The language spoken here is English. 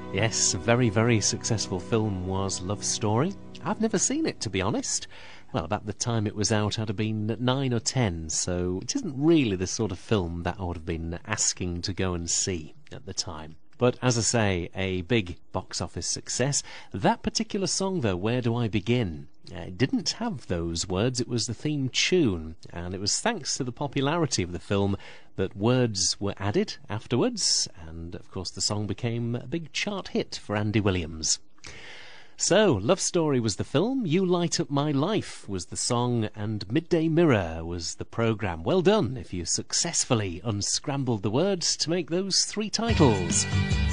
Yes, a very, very successful film was Love Story. I've never seen it, to be honest. Well, about the time it was out, I'd have been 9 or 10, so it isn't really the sort of film that I would have been asking to go and see at the time. But as I say, a big box office success. That particular song, though, Where Do I Begin? It didn't have those words, it was the theme tune, and it was thanks to the popularity of the film that words were added afterwards, and of course the song became a big chart hit for Andy Williams. So, Love Story was the film, You Light Up My Life was the song, and Midday Mirror was the programme. Well done if you successfully unscrambled the words to make those three titles.